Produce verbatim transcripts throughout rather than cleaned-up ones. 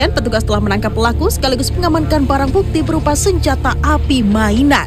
Petugas telah menangkap pelaku sekaligus mengamankan barang bukti berupa senjata api mainan.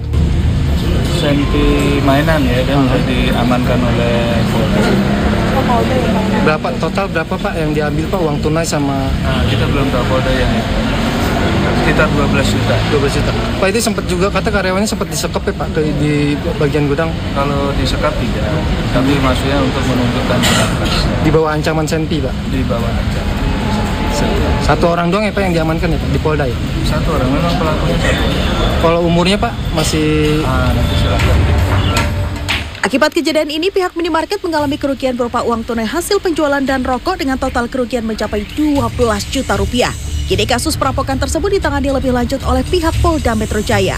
Senpi mainan ya, dan sudah diamankan oleh Polda. Berapa total berapa Pak yang diambil Pak, uang tunai sama? Nah, kita belum tahu Polda yang itu. Sekitar dua belas juta. dua belas juta. Pak, itu sempat juga kata karyawannya sempat disekap ya Pak ke, di bagian gudang? Kalau disekap tidak, tapi maksudnya untuk menunjukkan keras. Di bawah ancaman Senpi Pak? Di bawah ancaman. Satu orang doang ya Pak yang diamankan ya Pak di Polda ya? Satu orang, memang pelakunya satu orang. Kalau umurnya Pak masih? Ah, nanti silahkan. Akibat kejadian ini, pihak minimarket mengalami kerugian berupa uang tunai hasil penjualan dan rokok dengan total kerugian mencapai dua belas juta rupiah. Kini kasus perampokan tersebut ditangani lebih lanjut oleh pihak Polda Metro Jaya.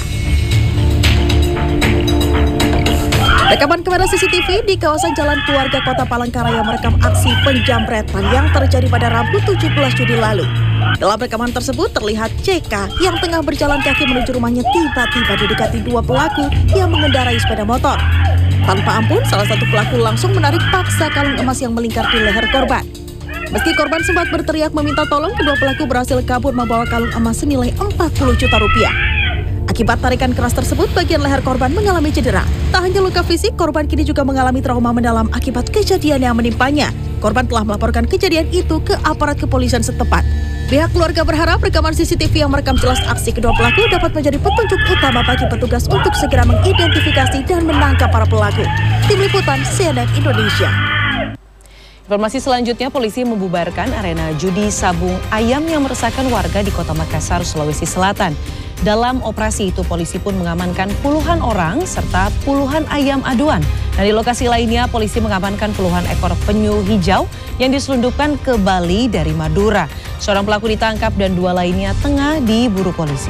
Rekaman kamera C C T V di kawasan Jalan Keluarga Kota Palangkaraya merekam aksi penjamretan yang terjadi pada Rabu tujuh belas Juni lalu. Dalam rekaman tersebut terlihat C K yang tengah berjalan kaki menuju rumahnya tiba-tiba didekati dua pelaku yang mengendarai sepeda motor. Tanpa ampun, salah satu pelaku langsung menarik paksa kalung emas yang melingkar di leher korban. Meski korban sempat berteriak meminta tolong, kedua pelaku berhasil kabur membawa kalung emas senilai empat puluh juta rupiah. Akibat tarikan keras tersebut, bagian leher korban mengalami cedera. Tak hanya luka fisik, korban kini juga mengalami trauma mendalam akibat kejadian yang menimpanya. Korban telah melaporkan kejadian itu ke aparat kepolisian setempat. Pihak keluarga berharap rekaman C C T V yang merekam jelas aksi kedua pelaku dapat menjadi petunjuk utama bagi petugas untuk segera mengidentifikasi dan menangkap para pelaku. Tim Liputan C N N Indonesia. Informasi selanjutnya, polisi membubarkan arena judi sabung ayam yang meresahkan warga di Kota Makassar, Sulawesi Selatan. Dalam operasi itu, polisi pun mengamankan puluhan orang serta puluhan ayam aduan. Nah, di lokasi lainnya, polisi mengamankan puluhan ekor penyu hijau yang diselundupkan ke Bali dari Madura. Seorang pelaku ditangkap dan dua lainnya tengah diburu polisi.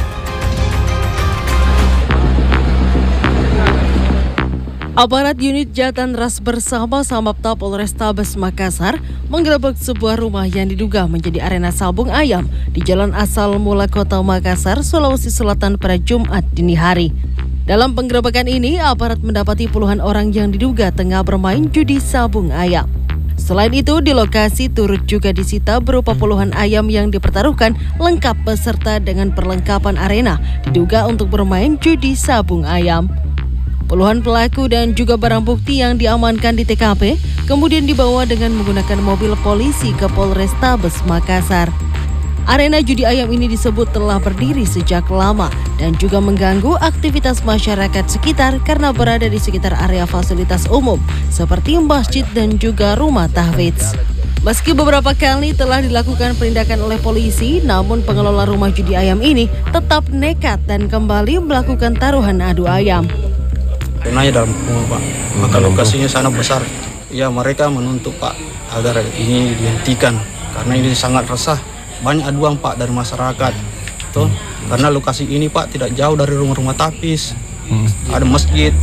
Aparat unit Jatan Ras bersama Samapta Polrestabes Makassar menggerebek sebuah rumah yang diduga menjadi arena sabung ayam di Jalan Asal Mula Kota Makassar, Sulawesi Selatan pada Jumat dini hari. Dalam penggerebekan ini, aparat mendapati puluhan orang yang diduga tengah bermain judi sabung ayam. Selain itu, di lokasi turut juga disita berupa puluhan ayam yang dipertaruhkan lengkap beserta dengan perlengkapan arena diduga untuk bermain judi sabung ayam. Puluhan pelaku dan juga barang bukti yang diamankan di T K P kemudian dibawa dengan menggunakan mobil polisi ke Polrestabes Makassar. Arena judi ayam ini disebut telah berdiri sejak lama dan juga mengganggu aktivitas masyarakat sekitar karena berada di sekitar area fasilitas umum seperti masjid dan juga rumah tahfidz. Meski beberapa kali telah dilakukan penindakan oleh polisi, namun pengelola rumah judi ayam ini tetap nekat dan kembali melakukan taruhan adu ayam. Arenanya dalam kumuh Pak, maka lokasinya sangat besar. Ya, mereka menuntut Pak agar ini dihentikan karena ini sangat resah. Banyak aduan Pak dari masyarakat, tuh. Karena lokasi ini Pak tidak jauh dari rumah-rumah tapis, hmm. ada masjid.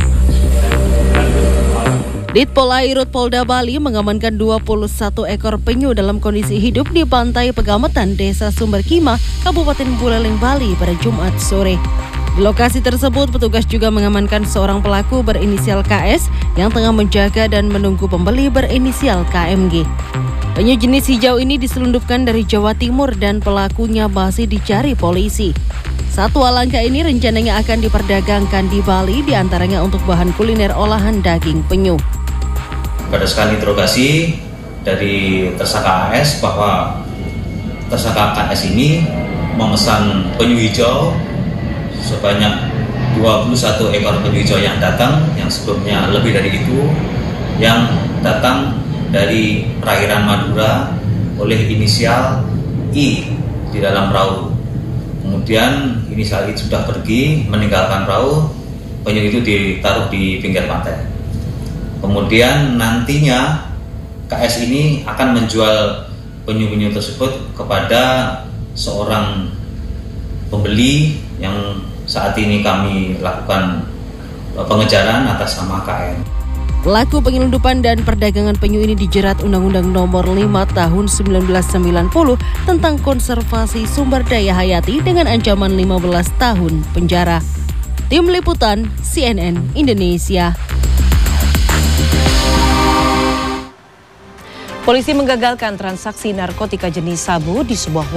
Ditpolairut Polda Bali mengamankan dua puluh satu ekor penyu dalam kondisi hidup di pantai Pegametan, Desa Sumberkima, Kabupaten Buleleng, Bali pada Jumat sore. Di lokasi tersebut, petugas juga mengamankan seorang pelaku berinisial K S yang tengah menjaga dan menunggu pembeli berinisial K M G. Penyu jenis hijau ini diselundupkan dari Jawa Timur dan pelakunya masih dicari polisi. Satwa langka ini rencananya akan diperdagangkan di Bali, diantaranya untuk bahan kuliner olahan daging penyu. Berdasarkan interogasi dari tersangka A S bahwa tersangka K S ini memesan penyu hijau sebanyak dua puluh satu ekor penyu hijau yang datang, yang sebelumnya lebih dari itu, yang datang dari perairan Madura oleh inisial I di dalam perahu. Kemudian inisial I sudah pergi meninggalkan perahu, penyu itu ditaruh di pinggir pantai. Kemudian nantinya K S ini akan menjual penyu-penyu tersebut kepada seorang pembeli yang saat ini kami lakukan pengejaran atas nama K M. Pelaku penyelundupan dan perdagangan penyu ini dijerat Undang-Undang Nomor lima Tahun seribu sembilan ratus sembilan puluh tentang konservasi sumber daya hayati dengan ancaman lima belas tahun penjara. Tim Liputan C N N Indonesia. Polisi menggagalkan transaksi narkotika jenis sabu di sebuah